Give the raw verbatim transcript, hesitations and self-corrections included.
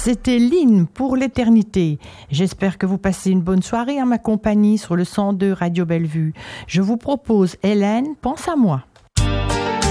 C'était Lynn pour l'éternité. J'espère que vous passez une bonne soirée en ma compagnie sur le cent deux Radio Bellevue. Je vous propose Hélène, pense à moi.